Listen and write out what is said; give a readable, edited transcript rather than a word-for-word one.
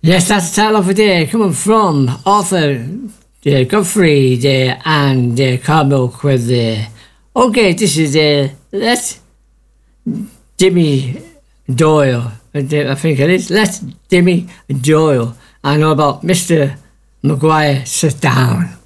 Yes, that's the title of the day, coming from author Godfrey and Carmel with okay, this is Let's Jimmy Doyle, I think it is. Let's Jimmy Doyle. I know about Mr. Maguire, sit down.